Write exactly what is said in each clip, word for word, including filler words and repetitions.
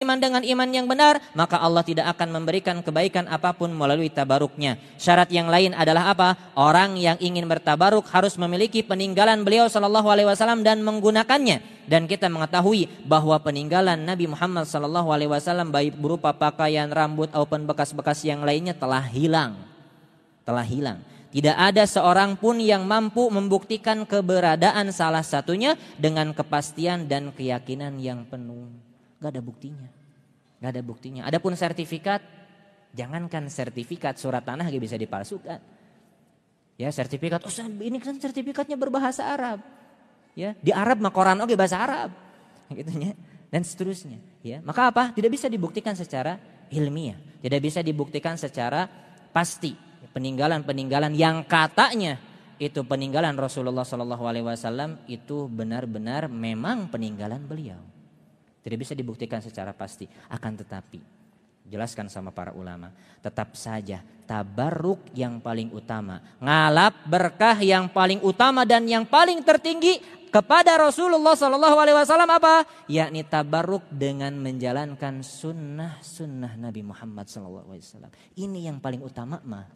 beriman dengan iman yang benar, maka Allah tidak akan memberikan kebaikan apapun melalui tabaruknya. Syarat yang lain adalah apa? Orang yang ingin bertabaruk harus memiliki peninggalan beliau sallallahu alaihi wasallam dan menggunakannya. Dan kita mengetahui bahwa peninggalan Nabi Muhammad sallallahu alaihi wasallam baik berupa pakaian, rambut ataupun bekas-bekas yang lainnya telah hilang. Telah hilang. Tidak ada seorang pun yang mampu membuktikan keberadaan salah satunya dengan kepastian dan keyakinan yang penuh. Gak ada buktinya. Gak ada buktinya. Adapun sertifikat, jangankan sertifikat, surat tanah gak bisa dipalsukan. Ya, sertifikat, oh ini kan sertifikatnya berbahasa Arab. Ya, di Arab mah Quran oke bahasa Arab. Gitu ya. Dan seterusnya, ya. Maka apa? Tidak bisa dibuktikan secara ilmiah. Tidak bisa dibuktikan secara pasti. Peninggalan-peninggalan yang katanya itu peninggalan Rasulullah sallallahu alaihi wasallam itu benar-benar memang peninggalan beliau. Tidak bisa dibuktikan secara pasti. Akan tetapi jelaskan sama para ulama, tetap saja tabarruk yang paling utama, ngalap berkah yang paling utama dan yang paling tertinggi kepada Rasulullah sallallahu alaihi wasallam apa? Yakni tabarruk dengan menjalankan sunnah-sunnah Nabi Muhammad sallallahu alaihi wasallam. Ini yang paling utama mah.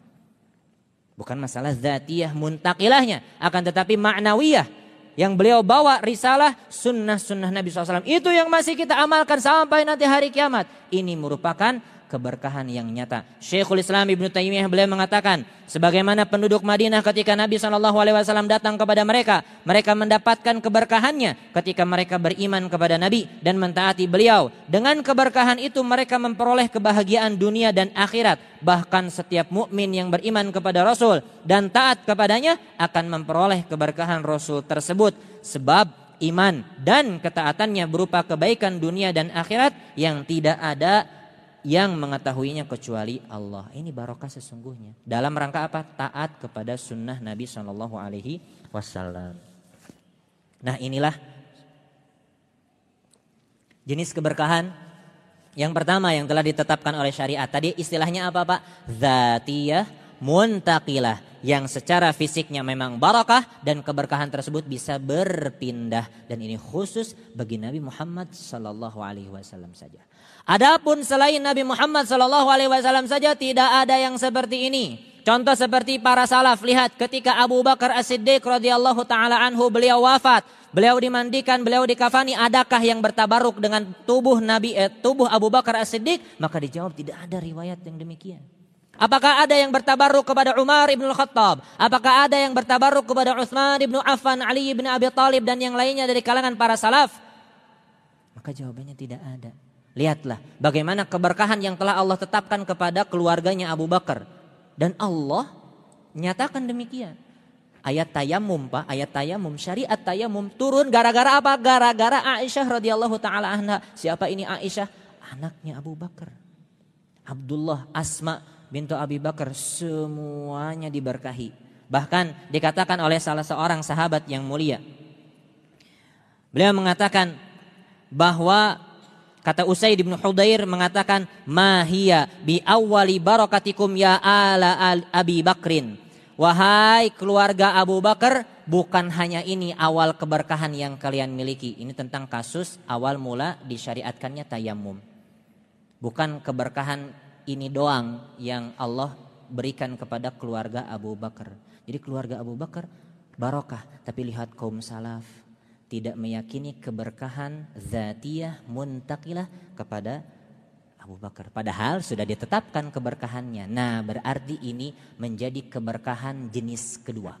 Bukan masalah zatiyah muntakilahnya, akan tetapi ma'nawiyah. Yang beliau bawa risalah sunnah-sunnah Nabi shallallahu alaihi wasallam. Itu yang masih kita amalkan sampai nanti hari kiamat. Ini merupakan keberkahan yang nyata. Syekhul Islam Ibnu Taimiyah beliau mengatakan, sebagaimana penduduk Madinah ketika Nabi shallallahu alaihi wasallam datang kepada mereka, mereka mendapatkan keberkahannya ketika mereka beriman kepada Nabi dan mentaati beliau. Dengan keberkahan itu mereka memperoleh kebahagiaan dunia dan akhirat. Bahkan setiap mukmin yang beriman kepada Rasul dan taat kepadanya akan memperoleh keberkahan Rasul tersebut. Sebab iman dan ketaatannya berupa kebaikan dunia dan akhirat yang tidak ada yang mengetahuinya kecuali Allah. Ini barokah sesungguhnya. Dalam rangka apa? Taat kepada sunnah Nabi shallallahu alaihi wasallam. Nah, inilah jenis keberkahan yang pertama yang telah ditetapkan oleh syariat. Tadi istilahnya apa Pak? Zatiyah muntaqilah. Yang secara fisiknya memang barokah dan keberkahan tersebut bisa berpindah. Dan ini khusus bagi Nabi Muhammad shallallahu alaihi wasallam saja. Adapun selain Nabi Muhammad shallallahu alaihi wasallam saja tidak ada yang seperti ini. Contoh seperti para salaf, lihat ketika Abu Bakar As-Siddiq radhiyallahu taala anhu beliau wafat, beliau dimandikan, beliau dikafani, adakah yang bertabaruk dengan tubuh Nabi eh, tubuh Abu Bakar As-Siddiq? Maka dijawab tidak ada riwayat yang demikian. Apakah ada yang bertabaruk kepada Umar ibn Khattab? Apakah ada yang bertabaruk kepada Utsman ibn Affan, Ali ibn Abi Thalib dan yang lainnya dari kalangan para salaf? Maka jawabannya tidak ada. Lihatlah bagaimana keberkahan yang telah Allah tetapkan kepada keluarganya Abu Bakar. Dan Allah nyatakan demikian. Ayat tayamum Pak, ayat tayamum, syariat tayamum turun gara-gara apa? Gara-gara Aisyah radhiyallahu taala anha. Siapa ini Aisyah? Anaknya Abu Bakar. Abdullah, Asma bintu Abi Bakar, semuanya diberkahi. Bahkan dikatakan oleh salah seorang sahabat yang mulia. Beliau mengatakan bahwa kata Usaid bin Hudair mengatakan, "Mahia bi awwali barakatikum ya ala Abi Bakrin." Wahai keluarga Abu Bakar, bukan hanya ini awal keberkahan yang kalian miliki. Ini tentang kasus awal mula disyariatkannya tayamum. Bukan keberkahan ini doang yang Allah berikan kepada keluarga Abu Bakar. Jadi keluarga Abu Bakar barokah, tapi lihat kaum salaf tidak meyakini keberkahan zatiyah muntaqilah kepada Abu Bakar. Padahal sudah ditetapkan keberkahannya. Nah, berarti ini menjadi keberkahan jenis kedua.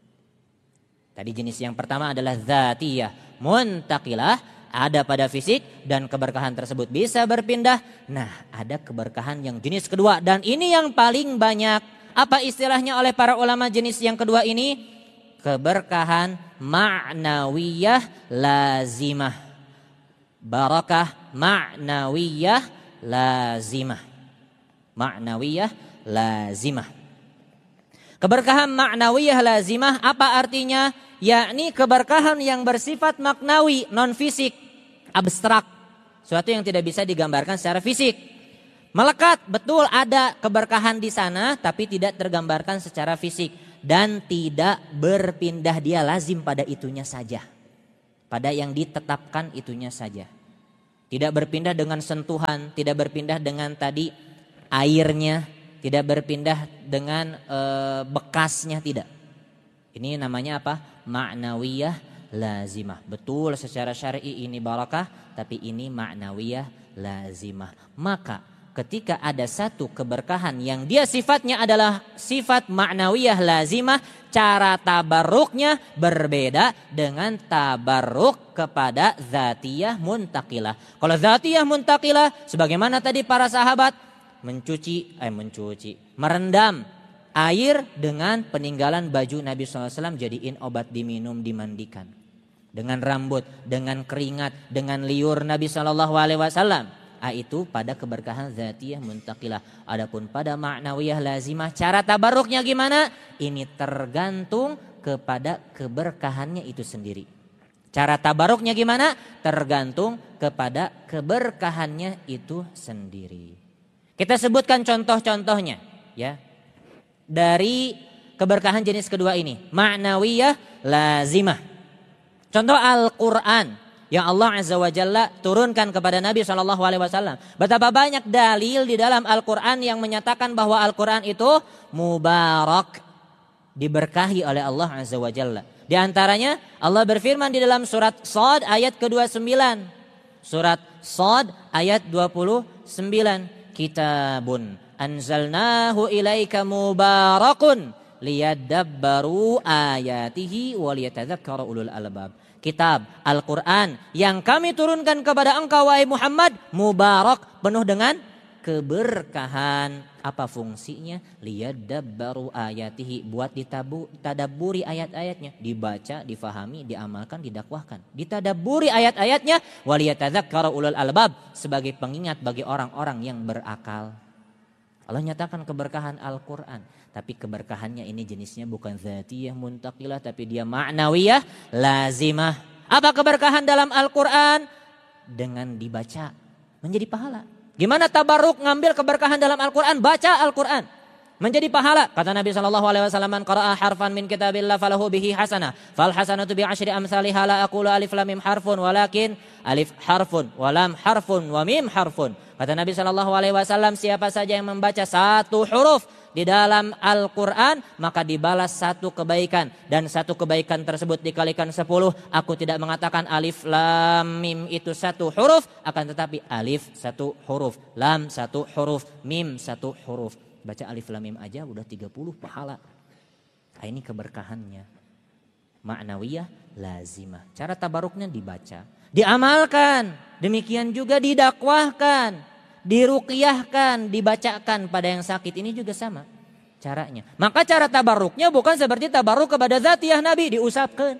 Tadi jenis yang pertama adalah zatiyah muntaqilah, ada pada fisik dan keberkahan tersebut bisa berpindah. Nah, ada keberkahan yang jenis kedua dan ini yang paling banyak. Apa istilahnya oleh para ulama jenis yang kedua ini? Keberkahan ma'nawiyah lazimah. Barakah ma'nawiyah lazimah. Ma'nawiyah lazimah. Keberkahan ma'nawiyah lazimah apa artinya? Yakni keberkahan yang bersifat maknawi, non fisik, abstrak. Suatu yang tidak bisa digambarkan secara fisik. Melekat, betul ada keberkahan di sana tapi tidak tergambarkan secara fisik. Dan tidak berpindah, dia lazim pada itunya saja. Pada yang ditetapkan itunya saja. Tidak berpindah dengan sentuhan, tidak berpindah dengan tadi airnya, tidak berpindah dengan e, bekasnya, tidak. Ini namanya apa? Ma'nawiyah lazimah. Betul secara syar'i ini barakah, tapi ini ma'nawiyah lazimah. Maka ketika ada satu keberkahan yang dia sifatnya adalah sifat ma'nawiyah lazimah, cara tabarruknya berbeda dengan tabarruk kepada zatiyah muntaqilah. Kalau zatiyah muntaqilah, sebagaimana tadi para sahabat mencuci, eh mencuci, merendam air dengan peninggalan baju Nabi shallallahu alaihi wasallam, jadiin obat diminum, dimandikan. Dengan rambut, dengan keringat, dengan liur Nabi shallallahu alaihi wasallam. Ah, itu pada keberkahan zatiyah muntaqilah. Adapun pada ma'nawiyah lazimah, cara tabarruknya gimana? Ini tergantung kepada keberkahannya itu sendiri. Cara tabarruknya gimana? Tergantung kepada keberkahannya itu sendiri. Kita sebutkan contoh-contohnya, ya. Dari keberkahan jenis kedua ini, ma'nawiyah lazimah. Contoh Al-Qur'an yang Allah Azza wa Jalla turunkan kepada Nabi shallallahu alaihi wasallam. Betapa banyak dalil di dalam Al-Quran yang menyatakan bahwa Al-Quran itu mubarak, diberkahi oleh Allah Azza wa Jalla. Di antaranya Allah berfirman di dalam surat Shad ayat ke dua puluh sembilan. Surat Shad ayat dua puluh sembilan. Kitabun anzalnahu ilaika mubarakun liyadabbaru ayatihi waliyatadzakkara ulul albab. Kitab Al-Quran yang kami turunkan kepada engkau wahai Muhammad, mubarak, penuh dengan keberkahan. Apa fungsinya? Liyadabbaru ayatihi, buat ditabu, tadabburi ayat-ayatnya, dibaca, difahami, diamalkan, didakwahkan. Ditadabburi ayat-ayatnya, waliyatadzakkara ulul albab, sebagai pengingat bagi orang-orang yang berakal. Allah nyatakan keberkahan Al-Quran, tapi keberkahannya ini jenisnya bukan zatiyah muntaqilah, tapi dia ma'nawiyah lazimah. Apa keberkahan dalam Al-Quran? Dengan dibaca menjadi pahala. Gimana tabarruk ngambil keberkahan dalam Al-Quran? Baca Al-Quran menjadi pahala. Kata Nabi shallallahu alaihi wasallam, man qara'a harfan min kitabillah falahu bihi hasanah, fal hasanatu bi asyri amsalihha, la aqulu alif lam mim harfun walakin alif harfun wa lam harfun wa mim harfun. Kata Nabi shallallahu alaihi wasallam, siapa saja yang membaca satu huruf di dalam Al-Quran, maka dibalas satu kebaikan. Dan satu kebaikan tersebut dikalikan sepuluh. Aku tidak mengatakan alif lam mim itu satu huruf, akan tetapi alif satu huruf, lam satu huruf, mim satu huruf. Baca alif lam mim aja udah tiga puluh pahala. Nah, ini keberkahannya. Ma'nawiyah lazimah. Cara tabaruknya dibaca, diamalkan. Demikian juga didakwahkan, diruqyahkan, dibacakan pada yang sakit. Ini juga sama caranya. Maka cara tabarruknya bukan seperti tabarruk kepada zatiyah Nabi, diusapkan,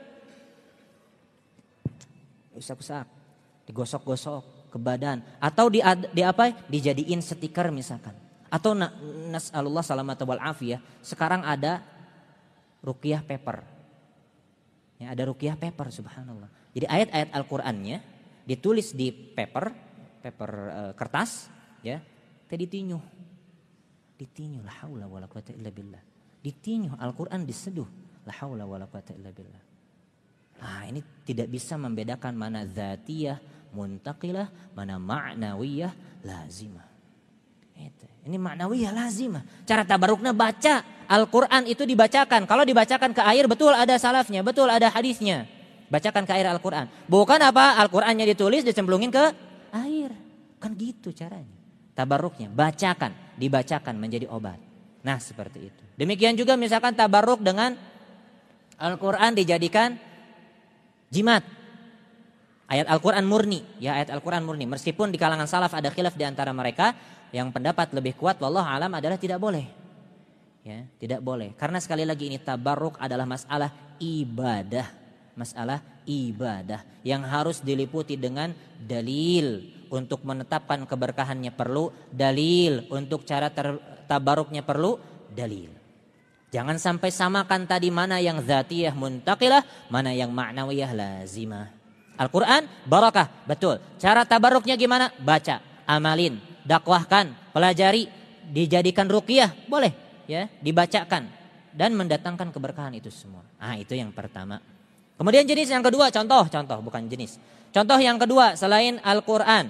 usap-usap, digosok-gosok ke badan, atau di, di apa? Dijadiin stiker misalkan. Atau nas'alullah salamata wal afiyah. Sekarang ada ruqyah paper. Ya, ada ruqyah paper, subhanallah. Jadi ayat-ayat Al-Qur'annya ditulis di paper, paper e, kertas, ya, tadi ditinyu, ditinyu, la haula wala quwata illa billah, ditinyu Al-Quran diseduh, la haula wala quwata illa billah. Nah, ini tidak bisa membedakan mana zatiyah muntaqilah, mana ma'nawiyah lazimah. Ini ma'nawiyah lazimah. Cara tabaruknya baca Al-Quran itu dibacakan. Kalau dibacakan ke air, betul ada salafnya, betul ada hadisnya. Bacakan ke air Al-Quran. Bukan apa Al-Qurannya ditulis dicemplungin ke air. Kan gitu caranya. Tabarruknya bacakan, dibacakan menjadi obat. Nah seperti itu. Demikian juga misalkan tabarruk dengan Al-Quran dijadikan jimat. Ayat Al-Quran murni. Ya, ayat Al-Quran murni. Meskipun di kalangan salaf ada khilaf di antara mereka. Yang pendapat lebih kuat wallahu alam adalah tidak boleh. Ya, tidak boleh. Karena sekali lagi ini tabarruk adalah masalah ibadah. Masalah ibadah yang harus diliputi dengan dalil. Untuk menetapkan keberkahannya perlu dalil, untuk cara ter- tabaruknya perlu dalil. Jangan sampai samakan tadi mana yang zatiyah muntaqilah, mana yang ma'nawiyah lazimah. Al-Quran barakah, betul. Cara tabaruknya gimana? Baca, amalin, dakwahkan, pelajari, dijadikan ruqyah, boleh ya, dibacakan dan mendatangkan keberkahan itu semua. Ah, itu yang pertama. Kemudian jenis yang kedua, contoh, contoh bukan jenis. Contoh yang kedua selain Al-Quran.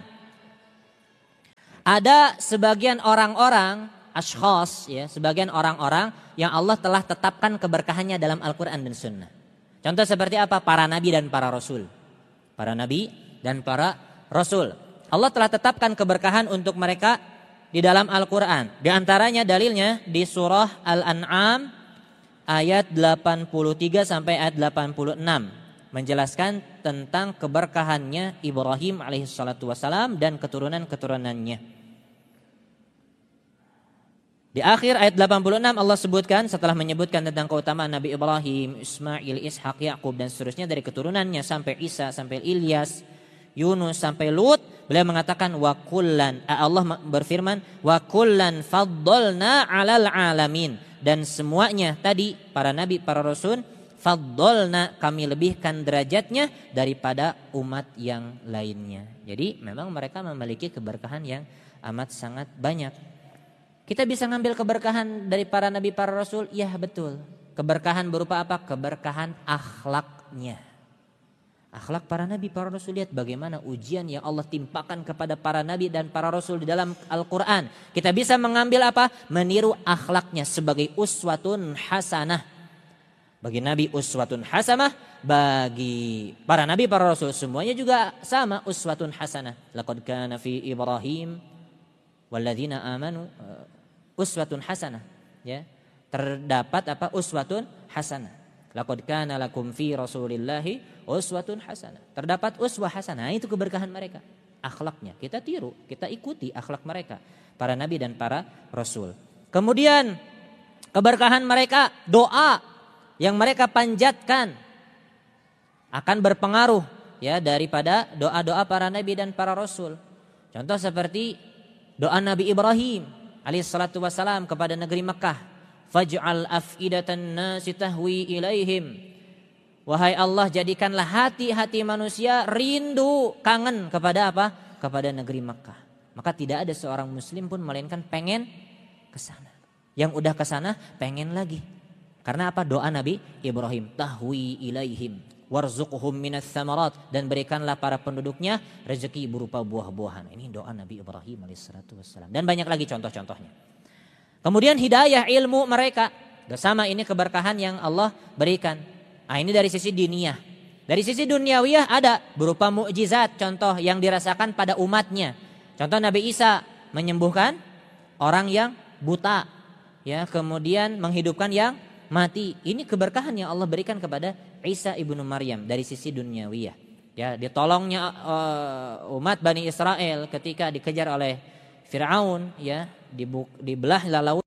Ada sebagian orang-orang, ashkhas, ya, sebagian orang-orang yang Allah telah tetapkan keberkahannya dalam Al-Quran dan Sunnah. Contoh seperti apa? Para nabi dan para rasul. Para nabi dan para rasul. Allah telah tetapkan keberkahan untuk mereka di dalam Al-Quran. Di antaranya dalilnya di surah Al-An'am ayat delapan puluh tiga sampai ayat delapan puluh enam. Menjelaskan tentang keberkahannya Ibrahim alaihissalatu wassalam dan keturunan-keturunannya. Di akhir ayat delapan puluh enam Allah sebutkan setelah menyebutkan tentang keutamaan Nabi Ibrahim, Ismail, Ishak, Yakub dan seterusnya dari keturunannya sampai Isa, sampai Ilyas, Yunus sampai Lut, beliau mengatakan wa kullan, Allah berfirman wa kullan faddalna 'alal alamin, dan semuanya tadi para nabi, para rasul, faddalna, kami lebihkan derajatnya daripada umat yang lainnya. Jadi memang mereka memiliki keberkahan yang amat sangat banyak. Kita bisa ngambil keberkahan dari para nabi, para rasul? Ya betul. Keberkahan berupa apa? Keberkahan akhlaknya. Akhlak para nabi, para rasul, lihat bagaimana ujian yang Allah timpakan kepada para nabi dan para rasul di dalam Al-Quran. Kita bisa mengambil apa? Meniru akhlaknya sebagai uswatun hasanah. Bagi nabi uswatun hasanah, bagi para nabi, para rasul semuanya juga sama uswatun hasanah. Laqad kana fi Ibrahim walladzina amanu uswatun hasanah, ya. Terdapat apa? Uswatun hasanah. Laqad kana lakum fi Rasulillahi uswatun hasanah. Terdapat uswah hasanah. Itu keberkahan mereka. Akhlaknya kita tiru, kita ikuti akhlak mereka, para nabi dan para rasul. Kemudian keberkahan mereka, doa yang mereka panjatkan akan berpengaruh, ya, daripada doa-doa para nabi dan para rasul. Contoh seperti doa Nabi Ibrahim alaihissalatu wassalam kepada negeri Mekah, faj'al af'idatan nasi tahwi ilaihim, wahai Allah jadikanlah hati-hati manusia rindu, kangen kepada apa? Kepada negeri Mekah. Maka tidak ada seorang muslim pun melainkan pengen ke sana. Yang udah ke sana pengen lagi. Karena apa? Doa Nabi Ibrahim, tahwi ilaihim warzuqhum minas samarat, dan berikanlah para penduduknya rezeki berupa buah-buahan. Ini doa Nabi Ibrahim alaihissalatu wassalam. Dan banyak lagi contoh-contohnya. Kemudian hidayah ilmu mereka, sama ini keberkahan yang Allah berikan. Nah, ini dari sisi diniyah. Dari sisi duniawiyah ada berupa mukjizat, contoh yang dirasakan pada umatnya. Contoh Nabi Isa menyembuhkan orang yang buta, ya, kemudian menghidupkan yang mati. Ini keberkahan yang Allah berikan kepada Isa ibnu Maryam dari sisi duniawiyah. Ya, ditolongnya uh, umat Bani Israel ketika dikejar oleh Firaun, ya, dibelah lautan.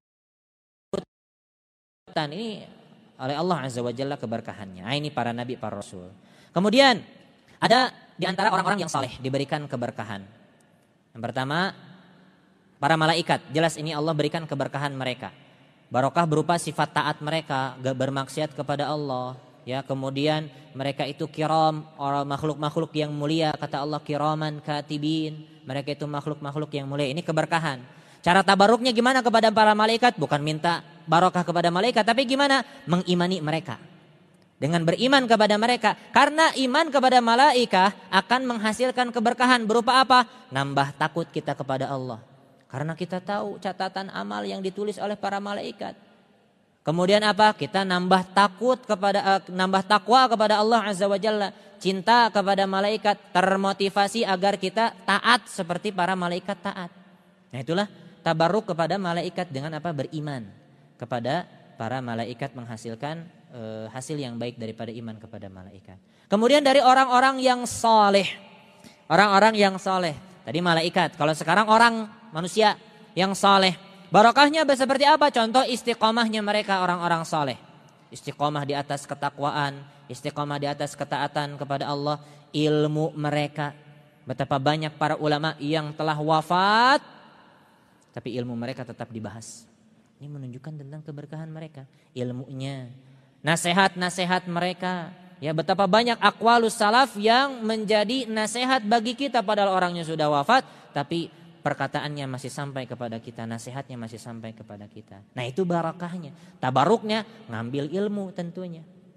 Ini oleh Allah Azza wa Jalla keberkahannya. Nah, ini para nabi, para rasul. Kemudian ada di antara orang-orang yang saleh diberikan keberkahan. Yang pertama, para malaikat. Jelas ini Allah berikan keberkahan mereka. Barokah berupa sifat taat mereka, gak bermaksiat kepada Allah. Ya, kemudian mereka itu kiram, orang makhluk-makhluk yang mulia, kata Allah kiraman katibin. Mereka itu makhluk-makhluk yang mulia. Ini keberkahan. Cara tabaruknya gimana kepada para malaikat? Bukan minta barokah kepada malaikat, tapi gimana? Mengimani mereka. Dengan beriman kepada mereka. Karena iman kepada malaikat akan menghasilkan keberkahan berupa apa? Nambah takut kita kepada Allah. Karena kita tahu catatan amal yang ditulis oleh para malaikat. Kemudian apa? Kita nambah takut kepada uh, nambah takwa kepada Allah Azza wa Jalla, cinta kepada malaikat, termotivasi agar kita taat seperti para malaikat taat. Nah, itulah tabarruk kepada malaikat dengan apa? Beriman kepada para malaikat, menghasilkan uh, hasil yang baik daripada iman kepada malaikat. Kemudian dari orang-orang yang saleh. Orang-orang yang saleh. Tadi malaikat, kalau sekarang orang manusia yang saleh. Barokahnya seperti apa? Contoh istiqomahnya mereka orang-orang saleh. Istiqomah di atas ketakwaan, istiqomah di atas ketaatan kepada Allah, ilmu mereka. Betapa banyak para ulama yang telah wafat, tapi ilmu mereka tetap dibahas. Ini menunjukkan tentang keberkahan mereka, ilmunya. Nasihat-nasihat mereka, ya, betapa banyak aqwalus salaf yang menjadi nasihat bagi kita padahal orangnya sudah wafat, tapi perkataannya masih sampai kepada kita, nasihatnya masih sampai kepada kita. Nah, itu barakahnya. Tabaruknya ngambil ilmu tentunya.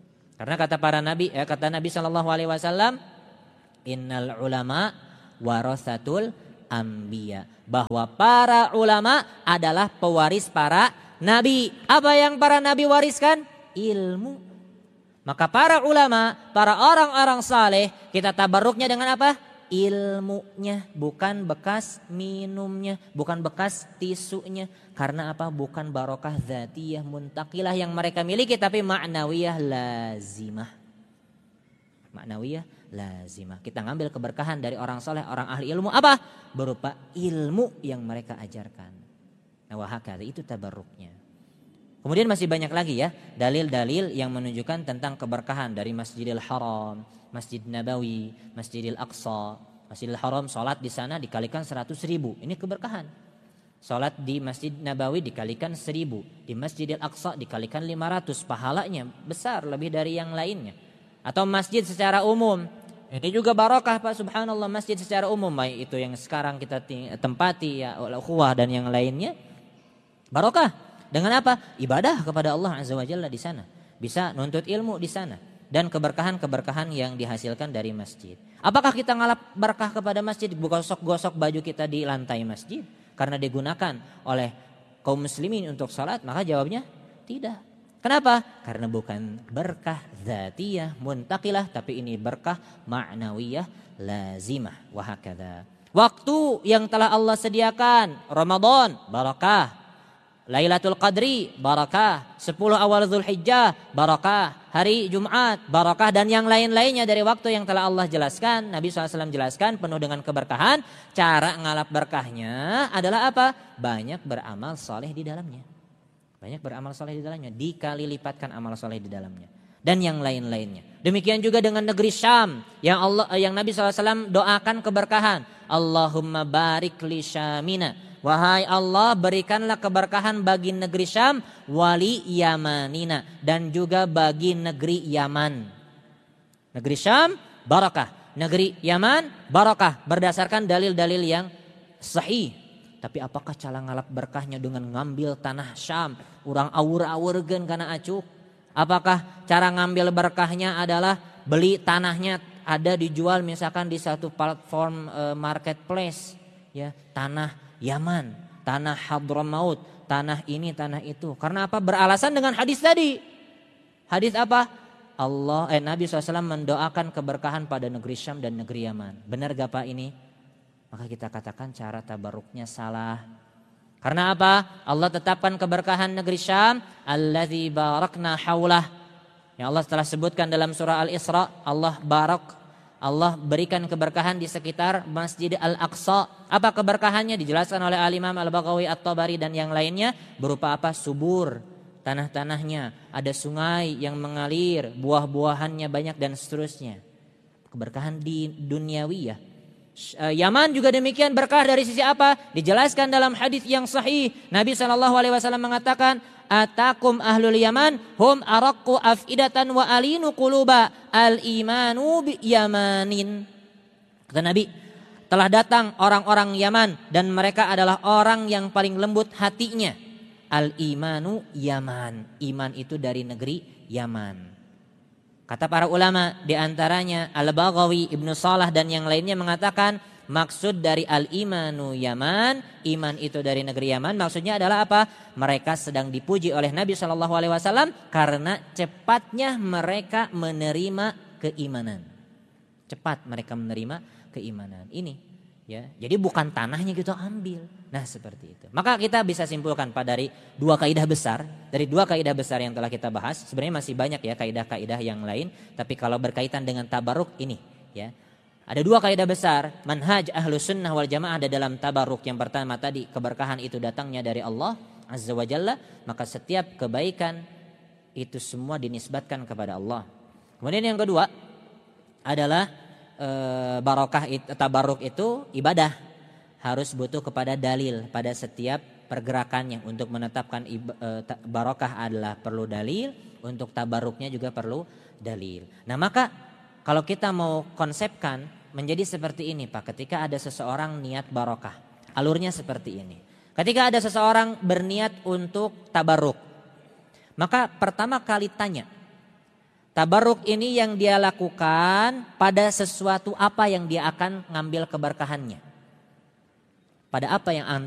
Karena kata para nabi, ya, kata Nabi Shallallahu Alaihi Wasallam, innal ulama warasatul anbiya, bahwa para ulama adalah pewaris para nabi. Apa yang para nabi wariskan? Ilmu. Maka para ulama, para orang-orang saleh, kita tabarruknya dengan apa? Ilmunya, bukan bekas minumnya, bukan bekas tisunya. Karena apa? Bukan barokah dzatiyah muntaqilah yang mereka miliki, tapi ma'nawiyah lazimah. Ma'nawiyah lazimah. Kita ngambil keberkahan dari orang saleh, orang ahli ilmu apa? Berupa ilmu yang mereka ajarkan. Nah, wahakadha, itu tabarruknya. Kemudian masih banyak lagi ya dalil-dalil yang menunjukkan tentang keberkahan dari Masjidil Haram, Masjid Nabawi, Masjidil Aqsa. Masjidil Haram salat di sana dikalikan seratus ribu, ini keberkahan. Salat di Masjid Nabawi dikalikan seribu, di Masjidil Aqsa dikalikan lima ratus, pahalanya besar lebih dari yang lainnya. Atau masjid secara umum, ini juga barokah Pak, subhanallah, masjid secara umum, baik itu yang sekarang kita tempati ya, al-ukhuwah dan yang lainnya, barokah. Dengan apa? Ibadah kepada Allah Azza wa Jalla di sana. Bisa nuntut ilmu di sana. Dan keberkahan-keberkahan yang dihasilkan dari masjid. Apakah kita ngalap berkah kepada masjid? Gosok-gosok baju kita di lantai masjid karena digunakan oleh kaum muslimin untuk salat? Maka jawabnya tidak. Kenapa? Karena bukan berkah dzatiyah muntaqilah, tapi ini berkah ma'nawiyah lazimah. Wahakadha. Waktu yang telah Allah sediakan, Ramadan, barakah. Lailatul Qadri, barakah. Sepuluh awal Dzulhijjah, barakah. Hari Jumat, barakah. Dan yang lain-lainnya dari waktu yang telah Allah jelaskan, Nabi shallallahu alaihi wasallam jelaskan, penuh dengan keberkahan. Cara ngalap berkahnya adalah apa? Banyak beramal soleh di dalamnya. Banyak beramal soleh di dalamnya. Dikali lipatkan amal soleh di dalamnya. Dan yang lain-lainnya. Demikian juga dengan negeri Syam, yang Allah, yang Nabi shallallahu alaihi wasallam doakan keberkahan. Allahumma barik li Syamina. Wahai Allah, berikanlah keberkahan bagi negeri Syam, wali Yamanina, dan juga bagi negeri Yaman. Negeri Syam barakah, negeri Yaman barakah, berdasarkan dalil-dalil yang sahih. Tapi apakah cara ngalap berkahnya dengan ngambil tanah Syam, urang awur-awurgen kana acuk? Apakah cara ngambil berkahnya adalah beli tanahnya ada dijual misalkan di satu platform e, marketplace, ya, tanah Yaman, tanah Hadramaut, tanah ini, tanah itu. Karena apa? Beralasan dengan hadis tadi. Hadis apa? Allah, eh, Nabi shallallahu alaihi wasallam mendoakan keberkahan pada negeri Syam dan negeri Yaman. Benar gak Pak ini? Maka kita katakan cara tabaruknya salah. Karena apa? Allah tetapkan keberkahan negeri Syam, allazi barakna haulah. Yang Allah telah sebutkan dalam surah Al-Isra, Allah barak, Allah berikan keberkahan di sekitar Masjid Al-Aqsa. Apa keberkahannya? Dijelaskan oleh Al-Imam Al-Baghawi At-Tabari dan yang lainnya. Berupa apa? Subur tanah-tanahnya. Ada sungai yang mengalir, buah-buahannya banyak dan seterusnya. Keberkahan di duniawi ya. Yaman juga demikian, berkah dari sisi apa? Dijelaskan dalam hadis yang sahih. Nabi shallallahu alaihi wasallam mengatakan, atakum ahlul Yaman hum araqqu afidatan wa alinu quluba al-imanu bi yamanin. Kata Nabi, telah datang orang-orang Yaman dan mereka adalah orang yang paling lembut hatinya. Al-imanu Yaman, iman itu dari negeri Yaman. Kata para ulama, di antaranya Al-Baghawi, Ibnu Salah dan yang lainnya mengatakan maksud dari al-imanu Yaman, iman itu dari negeri Yaman, maksudnya adalah apa? Mereka sedang dipuji oleh Nabi shallallahu alaihi wasallam karena cepatnya mereka menerima keimanan. Cepat mereka menerima keimanan. Ini ya. Jadi bukan tanahnya kita ambil. Nah, seperti itu. Maka kita bisa simpulkan Pak dari dua kaidah besar, dari dua kaidah besar yang telah kita bahas. Sebenarnya masih banyak ya kaidah-kaidah yang lain, tapi kalau berkaitan dengan tabaruk ini ya. Ada dua kaidah besar manhaj Ahlus Sunnah wal Jamaah ada dalam tabaruk. Yang pertama tadi, keberkahan itu datangnya dari Allah Azza wa Jalla, maka setiap kebaikan itu semua dinisbatkan kepada Allah. Kemudian yang kedua adalah e, barokah it, tabaruk itu ibadah, harus butuh kepada dalil pada setiap pergerakannya. Untuk menetapkan iba, e, barokah adalah perlu dalil, untuk tabaruknya juga perlu dalil. Nah, maka kalau kita mau konsepkan menjadi seperti ini Pak, ketika ada seseorang niat barokah, alurnya seperti ini. Ketika ada seseorang berniat untuk tabaruk, maka pertama kali tanya, Tabarruk ini yang dia lakukan pada sesuatu apa yang dia akan ngambil keberkahannya. Pada apa yang